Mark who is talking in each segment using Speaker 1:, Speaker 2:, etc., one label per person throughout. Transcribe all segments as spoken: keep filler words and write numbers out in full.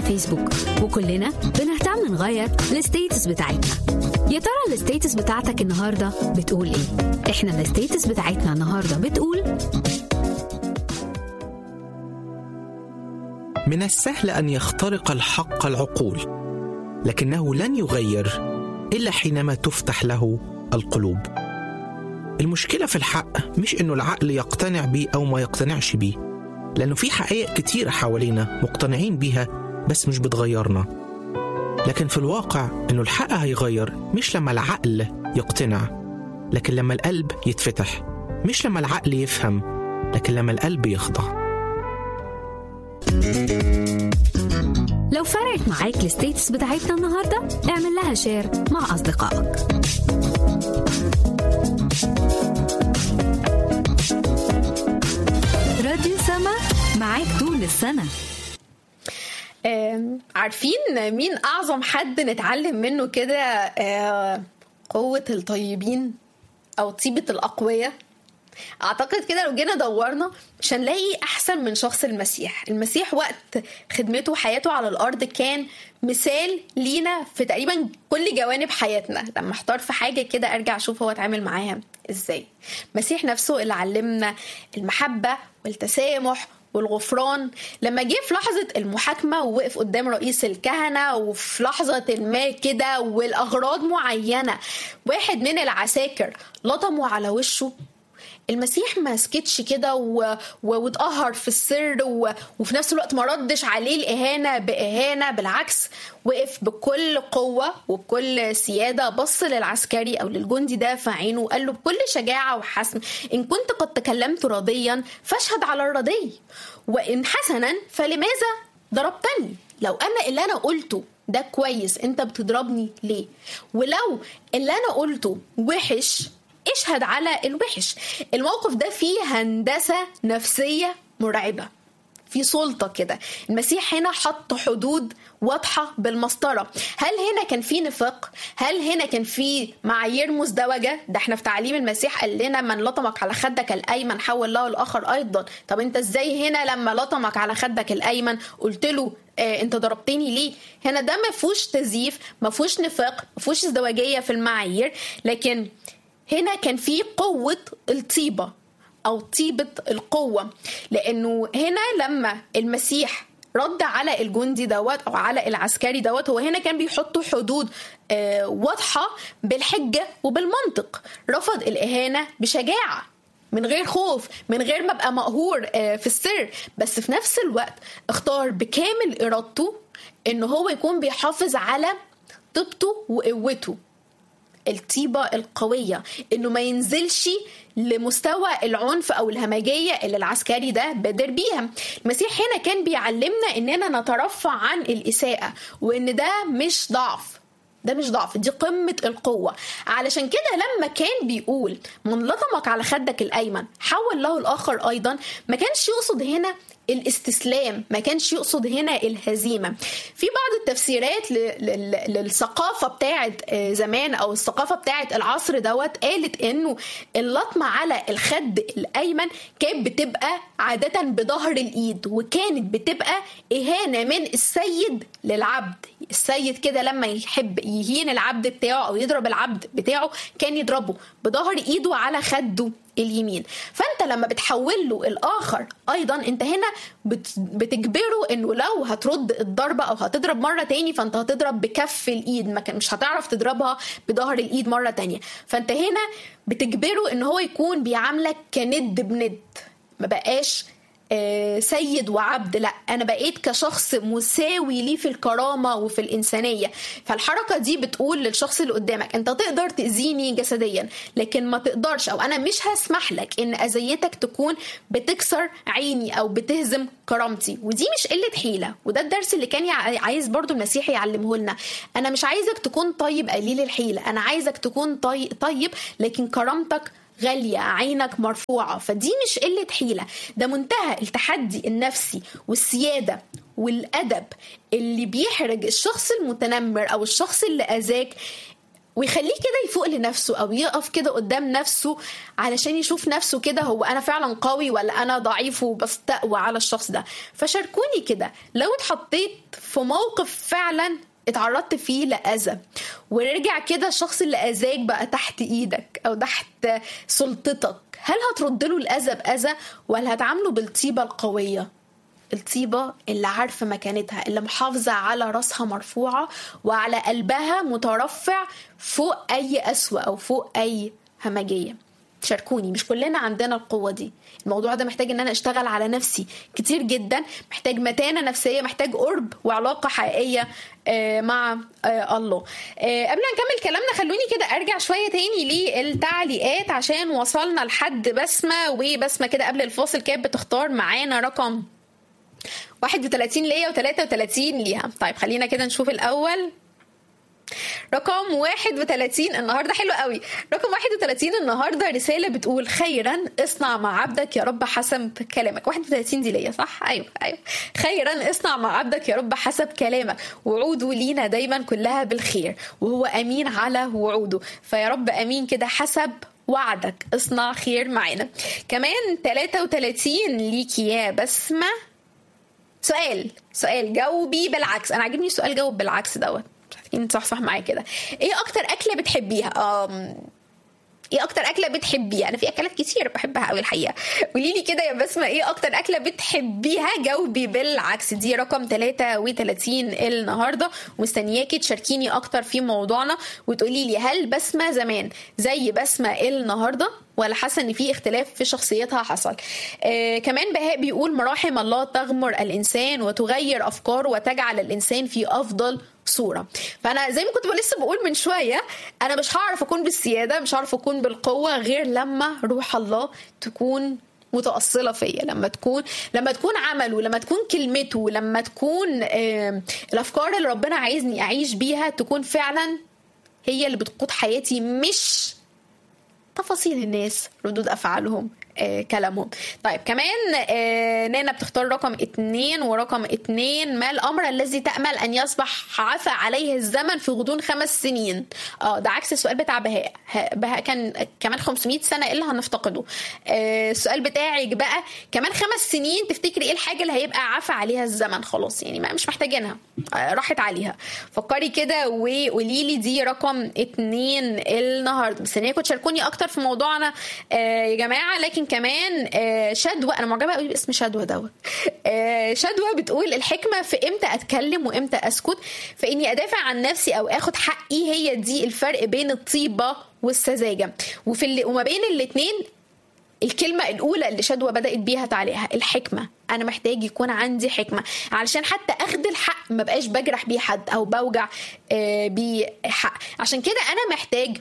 Speaker 1: فيسبوك، وكلنا بنهتم نغير الستيتس بتاعتنا. يا ترى الستيتس بتاعتك النهاردة بتقول ايه؟ احنا الستيتس بتاعتنا النهاردة بتقول:
Speaker 2: من السهل أن يخترق الحق العقول، لكنه لن يغير إلا حينما تفتح له القلوب. المشكلة في الحق مش إنه العقل يقتنع بيه أو ما يقتنعش بيه، لأنه في حقائق كتيرة حوالينا مقتنعين بيها بس مش بتغيرنا. لكن في الواقع إنه الحق هيغير مش لما العقل يقتنع، لكن لما القلب يتفتح. مش لما العقل يفهم، لكن لما القلب يخضع.
Speaker 1: لو فرقت معاك الستيتس بتاعتنا النهاردة، اعمل لها شير مع أصدقائك. راديو سما، معاك طول السنة.
Speaker 3: عارفين مين أعظم حد نتعلم منه كده قوة الطيبين أو طيبة الأقوياء؟ أعتقد كده لو جينا دورنا مش هنلاقي أحسن من شخص المسيح. المسيح وقت خدمته وحياته على الأرض كان مثال لينا في تقريبا كل جوانب حياتنا. لما احتار في حاجة كده أرجع أشوف هو اتعامل معاها إزاي. المسيح نفسه اللي علمنا المحبة والتسامح والغفران. لما جه في لحظة المحاكمة ووقف قدام رئيس الكهنة، وفي لحظة ما كده والأغراض معينة واحد من العساكر لطموا على وشه، المسيح ما سكتش كده واتقهر في السر، و... وفي نفس الوقت ما ردش عليه الإهانة بإهانة. بالعكس، وقف بكل قوة وبكل سيادة، بص للعسكري أو للجندي ده في عينه وقال له بكل شجاعة وحسم: إن كنت قد تكلمت راضيا فاشهد على الرضي، وإن حسنا فلماذا ضربتني؟ لو أنا اللي أنا قلته ده كويس أنت بتضربني ليه؟ ولو اللي أنا قلته وحش اشهد على الوحش. الموقف ده فيه هندسة نفسية مرعبة، في سلطة كده. المسيح هنا حط حدود واضحة بالمسطرة. هل هنا كان في نفاق؟ هل هنا كان في معايير مزدوجة؟ ده احنا في تعليم المسيح قال لنا: من لطمك على خدك الأيمن حول له الآخر أيضا. طب انت ازاي هنا لما لطمك على خدك الأيمن قلت له اه انت ضربتني ليه؟ هنا ده ما فيهوش تزييف، ما فيهوش نفاق، ما فيهوش ازدواجية في المعايير، لكن هنا كان في قوة الطيبة أو طيبة القوة. لأنه هنا لما المسيح رد على الجندي دوت أو على العسكري دوت، هو هنا كان بيحط حدود آه واضحة بالحجة وبالمنطق. رفض الإهانة بشجاعة من غير خوف، من غير ما بقى مقهور آه في السر، بس في نفس الوقت اختار بكامل إرادته إنه هو يكون بيحافظ على طيبته وقوته، الطيبة القوية، انه ما ينزلش لمستوى العنف او الهمجية اللي العسكري ده بادر بيها. المسيح هنا كان بيعلمنا اننا نترفع عن الإساءة، وان ده مش ضعف، ده مش ضعف، دي قمة القوة. علشان كده لما كان بيقول من لطمك على خدك الأيمن حول له الآخر أيضا، ما كانش يقصد هنا الاستسلام، ما كانش يقصد هنا الهزيمة. في بعض التفسيرات للثقافة بتاعت زمان أو الثقافة بتاعت العصر دوت قالت إنه اللطمة على الخد الأيمن كانت بتبقى عادة بظهر الإيد، وكانت بتبقى إهانة من السيد للعبد. السيد كده لما يحب يهين العبد بتاعه أو يضرب العبد بتاعه كان يضربه بظهر إيده على خده اليمين. فانت لما بتحول له الاخر ايضا انت هنا بتجبره انه لو هترد الضربه او هتضرب مره تاني فانت هتضرب بكف الايد، ما مش هتعرف تضربها بظهر الايد مره تانية. فانت هنا بتجبره ان هو يكون بيعاملك كند بند، ما بقاش سيد وعبد، لا انا بقيت كشخص مساوي ليه في الكرامة وفي الانسانية. فالحركة دي بتقول للشخص اللي قدامك انت تقدر تأذيني جسديا لكن ما تقدرش او انا مش هسمح لك ان اذيتك تكون بتكسر عيني او بتهزم كرامتي. ودي مش قلة حيلة، وده الدرس اللي كان عايز برضو المسيح يعلمه لنا. انا مش عايزك تكون طيب قليل الحيلة، انا عايزك تكون طيب لكن كرامتك غالية، عينك مرفوعة. فدي مش قلة حيلة، ده منتهى التحدي النفسي والسيادة والأدب اللي بيحرج الشخص المتنمر أو الشخص اللي أذاك ويخليه كده يفوق لنفسه او يقف كده قدام نفسه علشان يشوف نفسه كده هو انا فعلا قوي ولا انا ضعيف وبستقوى على الشخص ده. فشاركوني كده لو اتحطيت في موقف فعلا اتعرضت فيه لأذى ورجع كده الشخص اللي أذاك بقى تحت ايدك او تحت سلطتك، هل هترد له الأذى بأذى ولا هتعامله بالطيبة القوية، الطيبة اللي عارفة مكانتها، اللي محافظة على رأسها مرفوعة وعلى قلبها مترفع فوق أي أسوأ أو فوق أي همجية؟ شاركوني، مش كلنا عندنا القوة دي. الموضوع ده محتاج ان انا اشتغل على نفسي كتير جدا، محتاج متانة نفسية، محتاج قرب وعلاقة حقيقية مع الله. قبل ما نكمل كلامنا خلوني كده ارجع شوية تاني للتعليقات عشان وصلنا لحد بسمة، وبسمة كده قبل الفاصل كانت بتختار معانا رقم واحد وثلاثين ليا وثلاثة وثلاثين ليها. طيب خلينا كده نشوف الأول رقم واحد وثلاثين النهاردة. حلو قوي. رقم واحد وثلاثين النهاردة رسالة بتقول خيرا اصنع مع عبدك يا رب حسب كلامك. واحد وثلاثين دي ليا صح؟ أيوة أيوة. خيرا اصنع مع عبدك يا رب حسب كلامك، وعوده لينا دايما كلها بالخير، وهو أمين على وعوده. فيا رب أمين كده حسب وعدك، اصنع خير معنا. كمان ثلاثة وثلاثين ليكي يا بسمة. سؤال سؤال جاوبي بالعكس. انا عاجبني سؤال جاوب بالعكس دوت، انت صح صح معايا كده. ايه اكتر اكله بتحبيها؟ أم... ايه اكتر اكله بتحبيها؟ انا في اكلات كتير بحبها قوي الحقيقه. قولي لي كده يا بسمه ايه اكتر اكله بتحبيها؟ جاوبي بالعكس. دي رقم ثلاثة وثلاثين النهارده، ومستنياكي تشاركيني اكتر في موضوعنا وتقولي لي هل بسمه زمان زي بسمه النهارده ولا حاسه ان في اختلاف في شخصيتها حصل؟ آه كمان بهاء بيقول مراحم الله تغمر الانسان وتغير افكاره وتجعل الانسان في افضل صورة. فأنا زي ما كنت لسه بقول من شوية، أنا مش هعرف أكون بالسيادة، مش هعرف أكون بالقوة غير لما روح الله تكون متأصلة فيا، لما تكون لما تكون عمله، لما تكون كلمته، لما تكون آه الأفكار اللي ربنا عايزني أعيش بيها تكون فعلا هي اللي بتقود حياتي، مش تفاصيل الناس، ردود أفعالهم، آه، كلامهم. طيب كمان آه، نانا بتختار رقم اتنين، ورقم اتنين ما الأمر الذي تأمل أن يصبح عفى عليه الزمن في غضون خمس سنين؟ اه ده عكس السؤال بتاع بهاء. بهاء كان كمان خمسمائة سنة إيه اللي هنفتقده. آه، السؤال بتاعك بقى كمان خمس سنين تفتكري ايه الحاجة اللي هيبقى عفى عليها الزمن خلاص، يعني ما مش محتاجينها، آه، راحت عليها. فكري كده وقولي لي. دي رقم اتنين النهارده. مستنياكم تشاركوني اكتر في موضوعنا آه، يا جماعة. لكن كمان آه شدوى، انا معجبه قوي باسم شدوى دوت. آه شدوى بتقول الحكمه في امتى اتكلم وامتى اسكت، فاني ادافع عن نفسي او اخد حقي، هي دي الفرق بين الطيبه والسذاجه. وفي اللي وما بين الاثنين الكلمه الاولى اللي شدوى بدات بيها تعليقها الحكمه. انا محتاج يكون عندي حكمه علشان حتى اخد الحق ما بقاش بجرح بيه حد او بوجع آه بيه حق. عشان كده انا محتاج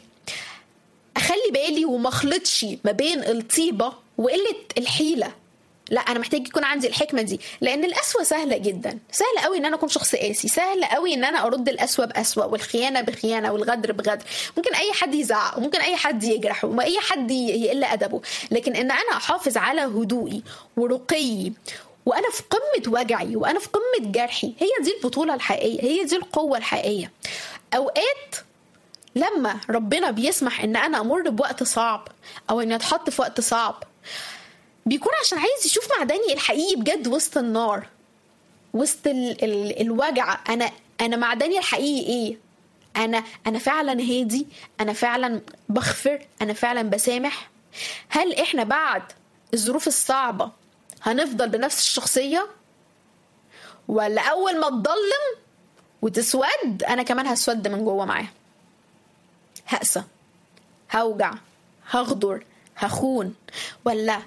Speaker 3: اخلي بالي وما اخلطش ما بين الطيبه وقله الحيله. لا انا محتاج يكون عندي الحكمه دي، لان القسوه سهله جدا، سهل قوي ان انا اكون شخص قاسي، سهل قوي ان انا ارد القسوه بقسوه والخيانه بخيانه والغدر بغدر. ممكن اي حد يزعق وممكن اي حد يجرح واي حد يقل ادبه، لكن ان انا احافظ على هدوئي ورقيي وانا في قمه وجعي وانا في قمه جرحي، هي دي البطوله الحقيقيه، هي دي القوه الحقيقيه. اوقات لما ربنا بيسمح ان انا امر بوقت صعب او اني اتحط في وقت صعب، بيكون عشان عايز يشوف معدني الحقيقي بجد وسط النار، وسط ال ال الوجع. انا انا معدني الحقيقي ايه؟ انا انا فعلا هادي، انا فعلا بغفر، انا فعلا بسامح. هل احنا بعد الظروف الصعبة هنفضل بنفس الشخصية، ولا اول ما تضلم وتسود انا كمان هسود من جوه معاه، هقسى، هوجع، هغدر، هخون، ولا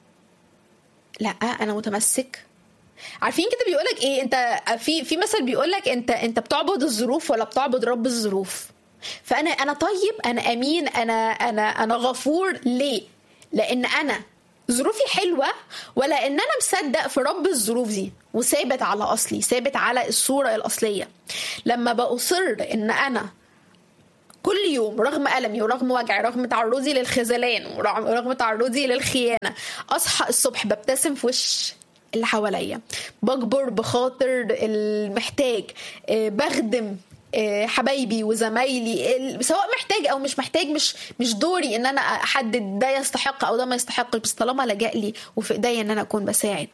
Speaker 3: لا انا متمسك؟ عارفين كده بيقولك ايه؟ انت في في مثل بيقولك انت انت بتعبد الظروف ولا بتعبد رب الظروف؟ فانا انا طيب، انا امين، انا انا انا غفور. ليه؟ لان انا ظروفي حلوه، ولا ان انا مصدق في رب الظروف دي وثابت على اصلي، ثابت على الصوره الاصليه. لما بأصر ان انا كل يوم رغم ألمي ورغم وجعي، رغم تعرضي للخذلان ورغم تعرضي للخيانة، أصحى الصبح ببتسم في وش اللي حواليا، بكبر بخاطر المحتاج، بخدم حبايبي وزمايلي، سواء محتاج او مش محتاج. مش مش دوري ان انا احدد ده يستحق او ده ما يستحقش، بس طالما لجأ لي وفي ايديا ان انا اكون بساعد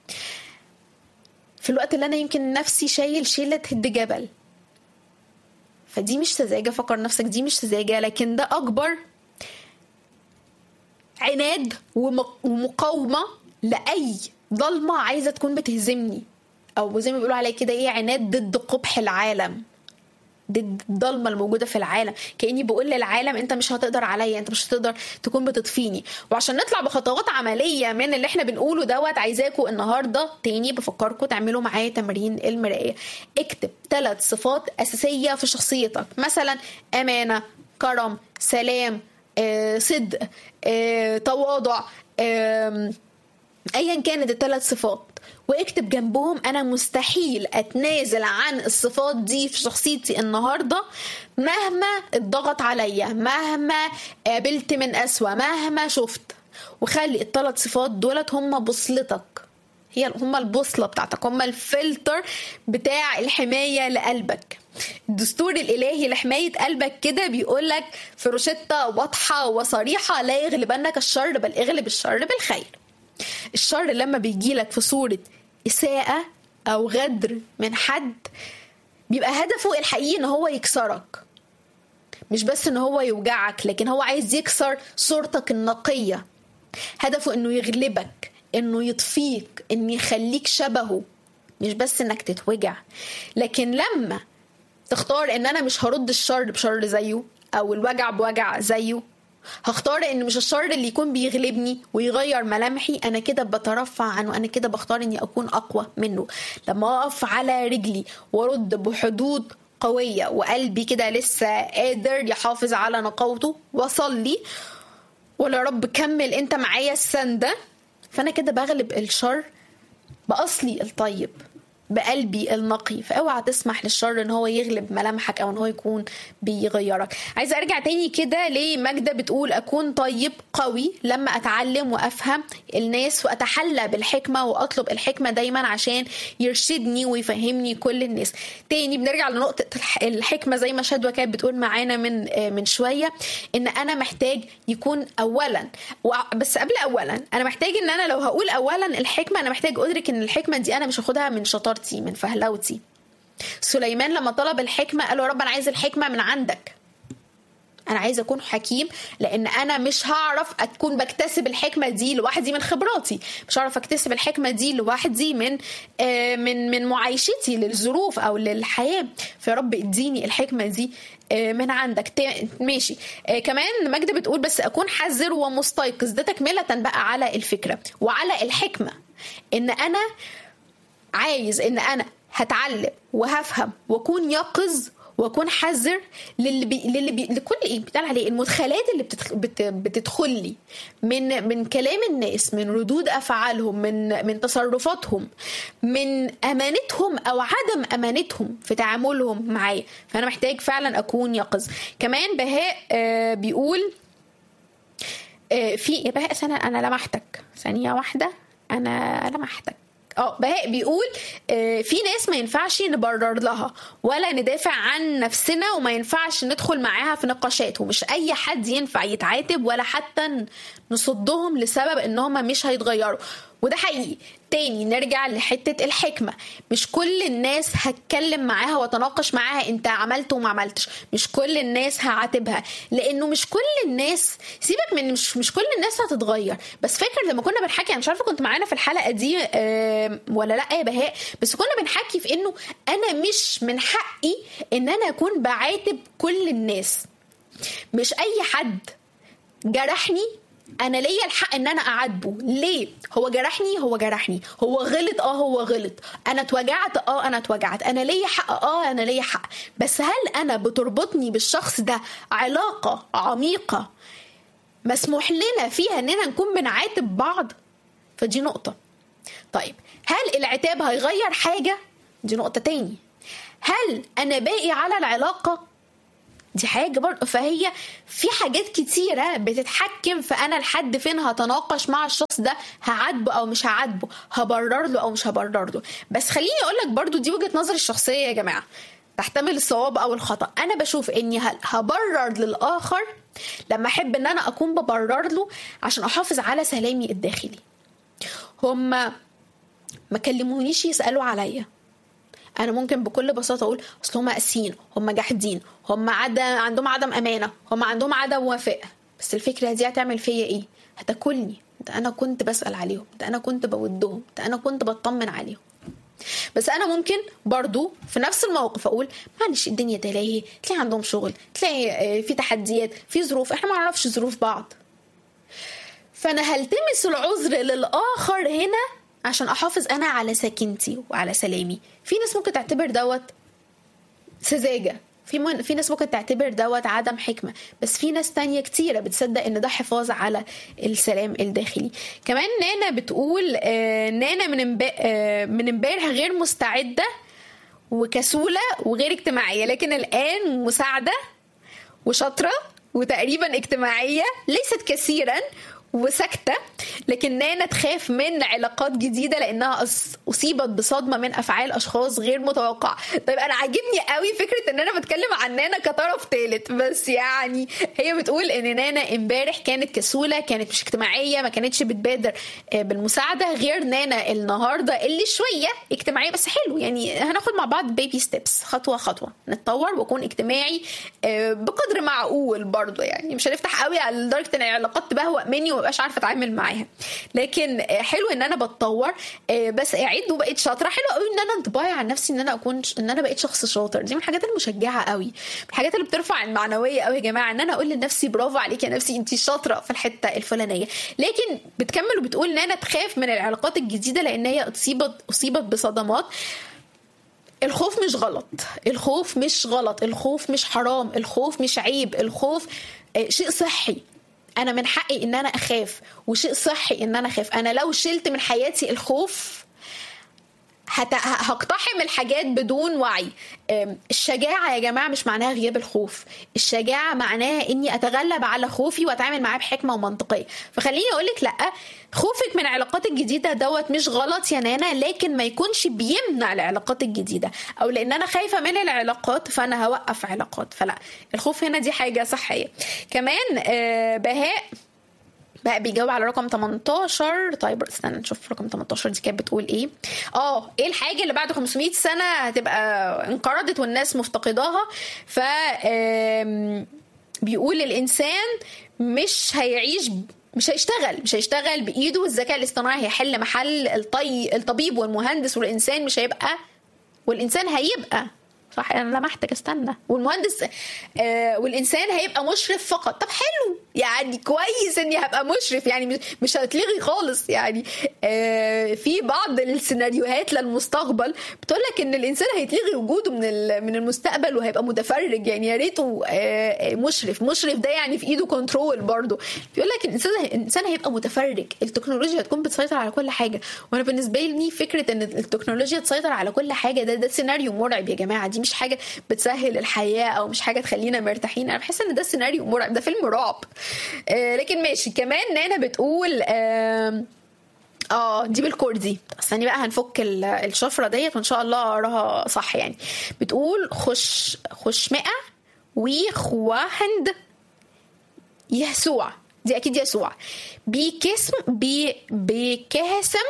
Speaker 3: في الوقت اللي انا يمكن نفسي شايل شيلة هد جبل. فدي مش سذاجة، فكر نفسك دي مش سذاجة، لكن ده اكبر عناد ومقاومة لأي ظلمة عايزة تكون بتهزمني، او زي ما بيقولوا عليه كده ايه، عناد ضد قبح العالم، ضد الضلمه الموجوده في العالم. كاني بقول للعالم انت مش هتقدر عليا، انت مش هتقدر تكون بتطفيني. وعشان نطلع بخطوات عمليه من اللي احنا بنقوله دوت، عايزاكم النهارده تاني بفكركم تعملوا معايا تمرين المرايه. اكتب ثلاث صفات اساسيه في شخصيتك، مثلا امانه، كرم، سلام، آه، صدق، آه، تواضع، آه، ايا كانت الثلاث صفات، واكتب جنبهم انا مستحيل اتنازل عن الصفات دي في شخصيتي النهارده مهما الضغط عليا، مهما قابلت من أسوأ، مهما شفت. وخلي الثلاث صفات دولت هم بوصلتك، هي هم البوصله بتاعتك، هم الفلتر بتاع الحمايه لقلبك. الدستور الالهي لحمايه قلبك كده بيقولك في روشته واضحه وصريحه: لا يغلبنك الشر بل اغلب الشر بالخير. الشر لما بيجيلك في صورة إساءة أو غدر من حد، بيبقى هدفه الحقيقي إن هو يكسرك، مش بس إن هو يوجعك، لكن هو عايز يكسر صورتك النقية. هدفه إنه يغلبك، إنه يطفيك، إنه يخليك شبهه، مش بس إنك تتوجع. لكن لما تختار إن أنا مش هرد الشر بشر زيه أو الوجع بوجع زيه، هختار ان مش الشر اللي يكون بيغلبني ويغير ملامحي، انا كده بترفع عنه، انا كده بختار اني اكون اقوى منه. لما اقف على رجلي وارد بحدود قوية وقلبي كده لسه قادر يحافظ على نقاوته، واصلي ولا رب كمل انت معايا السندة، فانا كده بغلب الشر باصلي الطيب، بقلبي النقي. فاوعى تسمح للشر ان هو يغلب ملامحك او ان هو يكون بيغيرك. عايزه ارجع تاني كده لماجدة بتقول: اكون طيب قوي لما اتعلم وافهم الناس واتحلى بالحكمه، واطلب الحكمه دايما عشان يرشدني ويفهمني كل الناس. تاني بنرجع لنقطه الحكمه زي ما شدوى كانت بتقول معانا من من شويه، ان انا محتاج يكون اولا، بس قبل اولا انا محتاج ان انا لو هقول اولا الحكمه، انا محتاج ادرك ان الحكمه دي انا مش هاخدها من شطارتي، من فهلوتي. سليمان لما طلب الحكمة قال له: رب أنا عايز الحكمة من عندك، أنا عايز أكون حكيم، لأن أنا مش هعرف أكون بكتسب الحكمة دي لوحدي من خبراتي، مش هعرف أكتسب الحكمة دي لوحدي من آه من من معايشتي للظروف أو للحياة. فيا رب اديني الحكمة دي آه من عندك. ماشي. آه كمان ماجدة بتقول: بس أكون حذر ومستيقظ. ده تكملة بقى على الفكرة وعلى الحكمة، إن أنا عايز ان انا هتعلم وهفهم واكون يقظ واكون حذر للي بي... للي بي... لكل ايه بتقال عليه المدخلات اللي بتدخ... بت... بتدخل لي من من كلام الناس، من ردود افعالهم، من من تصرفاتهم، من امانتهم او عدم امانتهم في تعاملهم معايا. فانا محتاج فعلا اكون يقظ. كمان بهاء آه بيقول آه في يا بهاء سنة انا لمحتك ثانيه واحده انا لمحتك اه بهاء بيقول آه في ناس ما ينفعش نبرر لها ولا ندافع عن نفسنا، وما ينفعش ندخل معاها في نقاشات، ومش اي حد ينفع يتعاتب ولا حتى نصدهم لسبب انهم مش هيتغيروا. وده حقيقي. تاني نرجع لحتة الحكمة، مش كل الناس هتكلم معاها وتناقش معاها انت عملت وما عملتش، مش كل الناس هعاتبها، لانه مش كل الناس، سيبك من مش, مش كل الناس هتتغير. بس فاكر لما كنا بنحكي، انا مش عارفة كنت معانا في الحلقة دي اه ولا لا يا بهاء، بس كنا بنحكي في انه انا مش من حقي ان انا اكون بعاتب كل الناس. مش اي حد جرحني انا ليا الحق ان انا اعاتبه. ليه؟ هو جرحني هو جرحني هو غلط اه هو غلط انا اتوجعت اه انا اتوجعت انا ليا حق اه انا ليا حق. بس هل انا بتربطني بالشخص ده علاقة عميقة مسموح لنا فيها اننا نكون بنعاتب بعض؟ فدي نقطة. طيب هل العتاب هيغير حاجة؟ دي نقطة تاني. هل انا باقي على العلاقة؟ دي حاجة برضه. فهي في حاجات كتيرة بتتحكم في أنا لحد فين هتناقش مع الشخص ده، هعاتبه أو مش هعاتبه، هبرر له أو مش هبرر له. بس خليني أقولك برضه دي وجهة نظري الشخصية يا جماعة. تحتمل الصواب او الخطأ. انا بشوف اني هبرر للاخر لما احب ان انا اكون ببرر له عشان احافظ على سلامي الداخلي. هم ما كلمونيش يسألوا عليا، انا ممكن بكل بساطه اقول اصل هم قاسيين، هم جاحدين، هم عدم عندهم عدم امانه، هم عندهم عدم وفاء. بس الفكره دي هتعمل فيا ايه؟ هتاكلني. ده انا كنت بسأل عليهم، ده انا كنت بودهم، ده انا كنت بطمن عليهم. بس انا ممكن برضو في نفس الموقف اقول معلش الدنيا تلاهي، تلاقي عندهم شغل، تلاقي في تحديات، في ظروف، احنا ما نعرفش ظروف بعض. فانا هلتمس العذر للاخر هنا عشان احافظ انا على سكينتي وعلى سلامي. في ناس ممكن تعتبر دوت سذاجة، في من... في ناس ممكن تعتبر دوت عدم حكمة، بس في ناس تانية كتيرة بتصدق ان ده حفاظ على السلام الداخلي. كمان نانا بتقول آه نانا من امب... آه من امبارح غير مستعدة وكسولة وغير اجتماعية، لكن الآن مساعدة وشاطرة وتقريبا اجتماعية، ليست كثيرا وسكتة. لكن نانا تخاف من علاقات جديدة لأنها أصيبت بصدمة من أفعال أشخاص غير متوقعة. طيب أنا عاجبني قوي فكرة أن أنا بتكلم عن نانا كطرف ثالث، بس يعني هي بتقول أن نانا امبارح كانت كسولة، كانت مش اجتماعية، ما كانتش بتبادر بالمساعدة، غير نانا النهاردة اللي شوية اجتماعية بس حلو. يعني هناخد مع بعض بيبي ستيبس، خطوة خطوة نتطور وأكون اجتماعي بقدر معقول برضو. يعني مش هنفتح قوي على درجة أن العلاقات تبهوأ مني ومبقاش عارفة أتعامل معاها، لكن حلو ان انا بتطور بس اعد وبقيت شاطره. حلو قوي ان انا انطباعي عن نفسي ان انا اكون ان انا بقيت شخص شاطر. دي من الحاجات المشجعه قوي، من الحاجات اللي بترفع المعنويه قوي يا جماعه، ان انا اقول لنفسي برافو عليكي يا نفسي انتي شاطره في الحته الفلانيه. لكن بتكمل وبتقول ان انا تخاف من العلاقات الجديده لان هي اصيبت اصيبت بصدمات. الخوف مش غلط، الخوف مش غلط، الخوف مش حرام، الخوف مش عيب، الخوف شيء صحي. انا من حقي ان انا اخاف، وشيء صحي ان انا اخاف. انا لو شلت من حياتي الخوف هت... هقتحم الحاجات بدون وعي. الشجاعة يا جماعة مش معناها غياب الخوف، الشجاعة معناها اني اتغلب على خوفي واتعامل معاه بحكمة ومنطقية. فخليني اقولك لا، خوفك من العلاقات الجديدة دوت مش غلط يا نانا، لكن ما يكونش بيمنع العلاقات الجديدة، او لان انا خايفة من العلاقات فانا هوقف علاقات. فلا، الخوف هنا دي حاجة صحية. كمان آه بهاء بقى بيجاوب على رقم تمنتاشر. طيب استنى نشوف رقم تمنتاشر دي كانت بتقول ايه. اه ايه الحاجه اللي بعد خمسمية سنه هتبقى انقرضت والناس مفتقداها؟ ف بيقول الانسان مش هيعيش، مش هيشتغل مش هيشتغل بايده، والذكاء الاصطناعي هيحل محل الطي الطبيب والمهندس، والانسان مش هيبقى والانسان هيبقى صح. انا لمحتك استنى. والمهندس آه والانسان هيبقى مشرف فقط. طب حلو، يعني كويس اني هبقى مشرف، يعني مش هتلغي خالص. يعني آه في بعض السيناريوهات للمستقبل بتقول لك ان الانسان هيتلغي وجوده من من المستقبل وهيبقى متفرج. يعني يا ريته آه مشرف مشرف ده يعني في ايده كنترول برضو. بيقول لك الانسان الانسان هيبقى متفرج، التكنولوجيا هتكون بتسيطر على كل حاجه. وانا بالنسبه لي فكره ان التكنولوجيا تسيطر على كل حاجه ده ده سيناريو مرعب يا جماعه. دي مش حاجه بتسهل الحياه او مش حاجه تخلينا مرتاحين. انا بحس ان ده سيناريو مرعب، ده فيلم رعب. آه لكن ماشي. كمان نانا بتقول اه, آه دي بالكردي. استني بقى هنفك الشفره ديت وان شاء الله اقراها صح. يعني بتقول خش خشمئه وخواهند يسوع، دي اكيد يسوع، بكسم بي بكهسم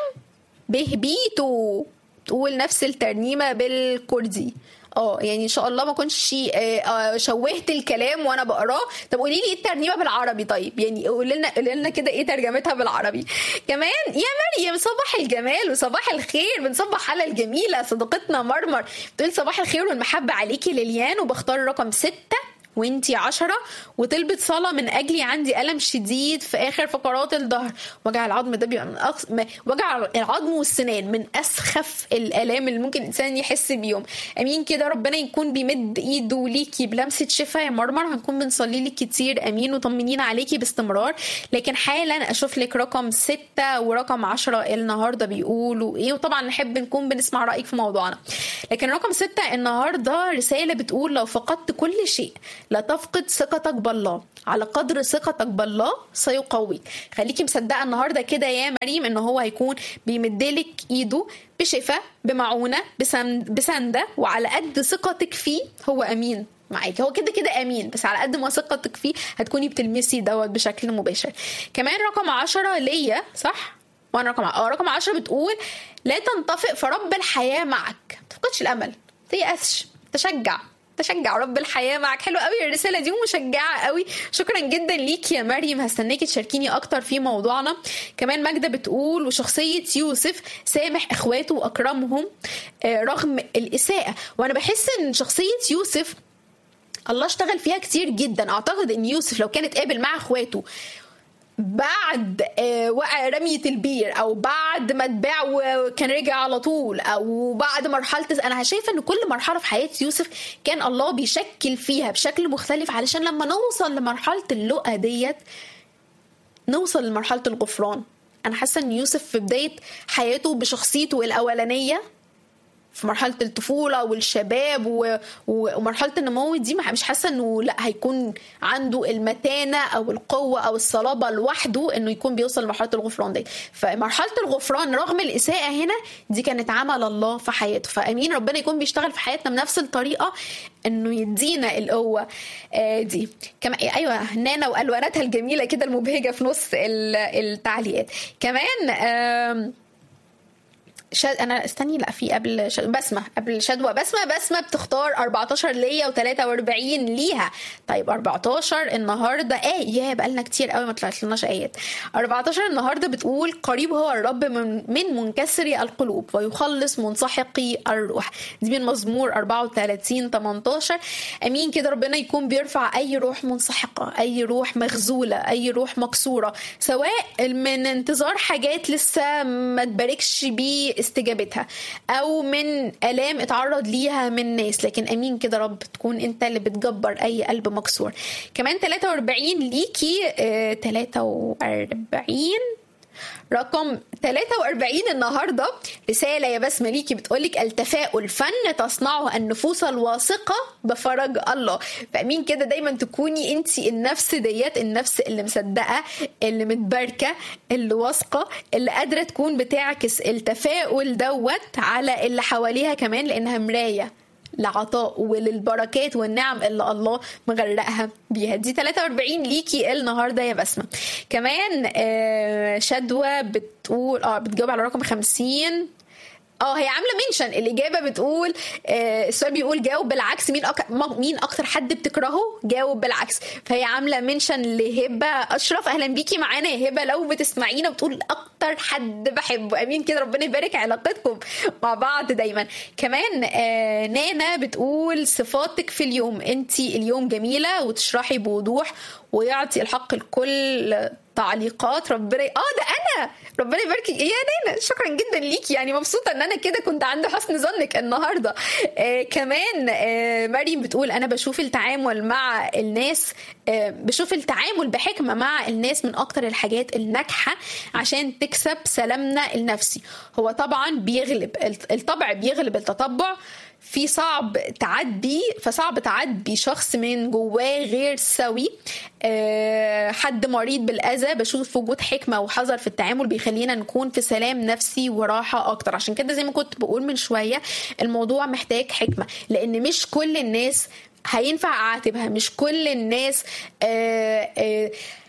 Speaker 3: بهبيتو. تقول نفس الترنيمه بالكردي. اه يعني ان شاء الله ما كنتش شوهت الكلام وانا بقراه. طب قولي لي ايه الترنيمه بالعربي؟ طيب يعني قولي لنا قولي لنا كده ايه ترجمتها بالعربي. كمان يا مريم صباح الجمال وصباح الخير، بنصبح على الجميله صديقتنا مرمر. بتقول صباح الخير والمحبه عليكي ليليان، وبختار رقم ستة وانتي عشرة، وطلبت صلاة من أجلي، عندي ألم شديد في آخر فقرات الظهر. وجع العظم ده بيبقى من أقص... وجع العظم والسنان من أسخف الآلام اللي ممكن الإنسان يحس بيهم. أمين كده، ربنا يكون بيمد إيده ليكي بلمسة شفاء يا مرمر. هنكون بنصلي لك كتير أمين وطمنين عليكي باستمرار. لكن حالا أشوف لك رقم ستة ورقم عشرة النهاردة بيقولوا إيه، وطبعا نحب نكون بنسمع رأيك في موضوعنا. لكن رقم ستة النهاردة رسالة بتقول لو فقدت كل شيء لا تفقد ثقتك بالله، على قدر ثقتك بالله سيقويك. خليكي مصدقه النهارده كده يا مريم ان هو هيكون بيمدلك ايده بشفاء بمعونه بسنده، وعلى قد ثقتك فيه هو امين معاكي. هو كده كده امين، بس على قد ما ثقتك فيه هتكوني بتلمسي دوت بشكل مباشر. كمان رقم عشرة ليا صح، وانا رقم اه رقم عشرة بتقول لا تنطفئ فرب الحياه معك. ما تفقدش الامل، تيأسش، تشجع تشجع رب الحياه معك. حلو قوي الرساله دي ومشجعه قوي. شكرا جدا ليكي يا مريم، هستناكي تشاركيني اكتر في موضوعنا. كمان ماجده بتقول وشخصيه يوسف سامح اخواته واكرمهم رغم الاساءه. وانا بحس ان شخصيه يوسف الله اشتغل فيها كتير جدا. اعتقد ان يوسف لو كانت قابل مع اخواته بعد وقع رمية البير او بعد ما اتباع وكان رجع على طول، او بعد مرحلة، انا شايفة ان كل مرحلة في حياة يوسف كان الله بيشكل فيها بشكل مختلف علشان لما نوصل لمرحلة اللقا ديت نوصل لمرحلة الغفران. انا حاسة ان يوسف في بداية حياته بشخصيته الاولانية في مرحله الطفوله والشباب و... ومرحله النمو دي مش حاسه انه لا هيكون عنده المتانه او القوه او الصلابه لوحده انه يكون بيوصل لمرحله الغفران دي. فمرحله الغفران رغم الاساءه هنا دي كانت عمل الله في حياته. فامين ربنا يكون بيشتغل في حياتنا بنفس الطريقه انه يدينا القوه دي. كمان ايوه نانا والواناتها الجميله كده المبهجه في نص التعليقات. كمان آم... شد... انا استني لا في قبل شد... بسمه قبل شدوى بسمه بسمه بتختار أربعتاشر ليا وتلاتة وأربعين ليها. طيب أربعتاشر النهارده ايه يا بقالنا كتير قوي ما طلعت لناش ايات. أربعتاشر النهارده بتقول قريب هو الرب من, من منكسري القلوب ويخلص منسحقي الروح. دي من مزمور أربعة وتلاتين تمنتاشر. امين كده ربنا يكون بيرفع اي روح منسحقه، اي روح مخذوله، اي روح مكسوره، سواء من انتظار حاجات لسه ما تباركش بيه استجابتها او من الام اتعرض ليها من ناس، لكن امين كده رب تكون انت اللي بتجبر اي قلب مكسور. كمان تلاتة وأربعين ليكي اه تلاتة وأربعين رقم تلاتة وأربعين النهارده رساله يا بسمه ليكي بتقولك التفاؤل فن تصنعه النفوس الواثقه بفرج الله. فامين كده دايما تكوني انتي النفس ديت، النفس اللي مصدقه، اللي متباركه، اللي واثقه، اللي قادره تكون بتعكس التفاؤل دوت على اللي حواليها كمان، لانها مرايه لعطاء وللبركات والنعم اللي الله مغرقها بيها. دي تلاتة وأربعين ليكي النهارده يا بسمه. كمان آه شدوى بتقول اه بتجاوب على رقم خمسين. اه هي عامله منشن الاجابه بتقول آه السؤال بيقول جاوب بالعكس. مين أك... مين اكتر حد بتكرهه؟ جاوب بالعكس. فهي عامله منشن لهبه اشرف. اهلا بيكي معانا يا هبه لو بتسمعينا، بتقول اكتر حد بحبه. امين كده ربنا يبارك علاقتكم مع بعض دايما. كمان آه نانا بتقول صفاتك في اليوم، انتي اليوم جميله وتشرحي بوضوح ويعطي الحق الكل تعليقات. ربنا اه ده انا ربنا يبارك يا نانا، شكرا جدا ليكي. يعني مبسوطه ان انا كده كنت عند حسن ظنك النهارده. آه كمان آه مريم بتقول انا بشوف التعامل مع الناس آه بشوف التعامل بحكمه مع الناس من اكتر الحاجات الناجحه عشان تكسب سلامنا النفسي. هو طبعا بيغلب الطبع، بيغلب التطبع. في صعب تعدي فصعب تعدي شخص من جواه غير سوي، أه حد مريض بالأذى. بشوف وجود حكمة وحذر في التعامل بيخلينا نكون في سلام نفسي وراحة أكتر. عشان كده زي ما كنت بقول من شوية الموضوع محتاج حكمة، لأن مش كل الناس هينفع أعاتبها، مش كل الناس أه أه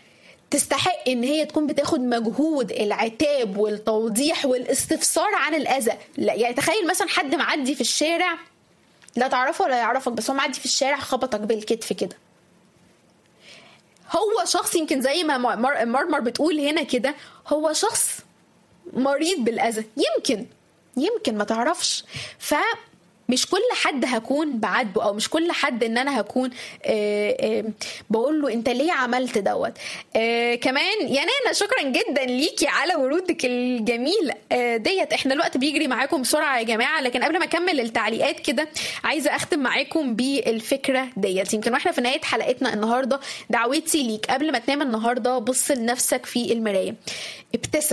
Speaker 3: تستحق ان هي تكون بتاخد مجهود العتاب والتوضيح والاستفسار عن الاذى. لا يعني تخيل مثلا حد معدي في الشارع لا تعرفه ولا يعرفك، بس هو معدي في الشارع خبطك بالكتف كده، هو شخص يمكن زي ما مرمر بتقول هنا كده هو شخص مريض بالاذى، يمكن يمكن ما تعرفش. ف مش كل حد هكون بعاتبه، او مش كل حد ان انا هكون آآ آآ بقول له انت ليه عملت دوت. كمان يا نانا شكرا جدا ليكي على ورودك الجميل ديت. احنا الوقت بيجري معاكم بسرعه يا جماعه، لكن قبل ما اكمل التعليقات كده عايزه اختم معاكم بالفكره ديت. يمكن واحنا في نهايه حلقتنا النهارده دعوتي ليك قبل ما تنام النهارده بص لنفسك في المرايه، ابتسم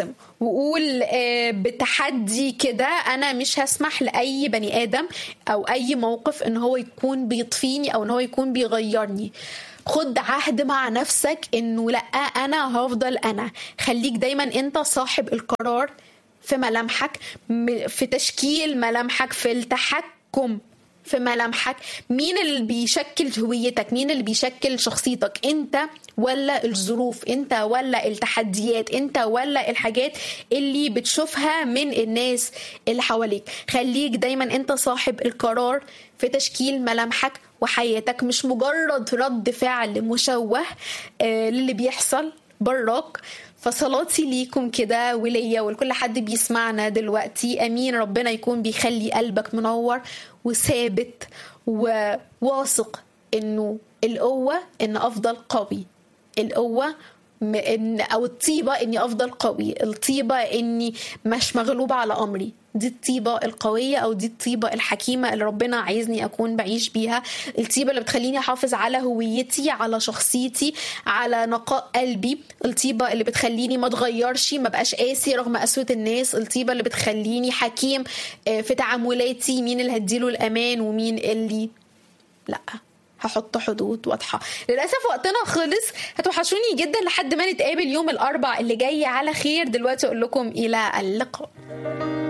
Speaker 3: وقول بتحدي كده انا مش هسمح لاي بني ادم او اي موقف ان هو يكون بيطفيني او ان هو يكون بيغيرني. خد عهد مع نفسك انه لا، انا هفضل انا. خليك دايما انت صاحب القرار في ملامحك، في تشكيل ملامحك، في التحكم في ملامحك. مين اللي بيشكل هويتك؟ مين اللي بيشكل شخصيتك؟ انت ولا الظروف؟ انت ولا التحديات؟ انت ولا الحاجات اللي بتشوفها من الناس اللي حواليك؟ خليك دايما انت صاحب القرار في تشكيل ملامحك وحياتك، مش مجرد رد فعل مشوه آه للي بيحصل براك. فصلاتي ليكم كده وليا ولكل حد بيسمعنا دلوقتي، امين ربنا يكون بيخلي قلبك منور وثابت وواثق انه القوة ان افضل قوي، القوة إن او الطيبة اني افضل قوي، الطيبة اني مش مغلوب على امري. دي الطيبة القوية او دي الطيبة الحكيمة اللي ربنا عايزني اكون بعيش بيها. الطيبة اللي بتخليني احافظ على هويتي، على شخصيتي، على نقاء قلبي. الطيبة اللي بتخليني ما اتغيرش، ما بقاش قاسي رغم قسوة الناس. الطيبة اللي بتخليني حكيم في تعاملاتي، مين اللي هديله الامان ومين اللي لا، هحط حدود واضحة. للأسف وقتنا خلص، هتوحشوني جدا لحد ما نتقابل يوم الأربع اللي جاي على خير. دلوقتي أقول لكم إلى اللقاء.